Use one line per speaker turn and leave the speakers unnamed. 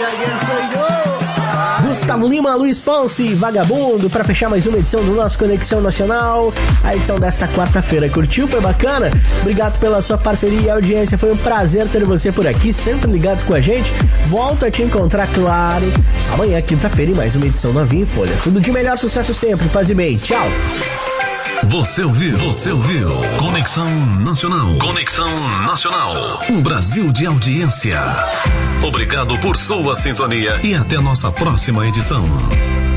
quem sou eu?
Gustavo Lima, Luiz Fonsi, Vagabundo, pra fechar mais uma edição do nosso Conexão Nacional. A edição desta quarta-feira. Curtiu? Foi bacana? Obrigado pela sua parceria e audiência. Foi um prazer ter você por aqui, sempre ligado com a gente. Volto a te encontrar, claro, amanhã, quinta-feira, em mais uma edição novinha em Folha. Tudo de melhor, sucesso sempre. Paz e bem. Tchau.
Você ouviu Conexão Nacional. Conexão Nacional. Um Brasil de audiência. Obrigado por sua sintonia e até nossa próxima edição.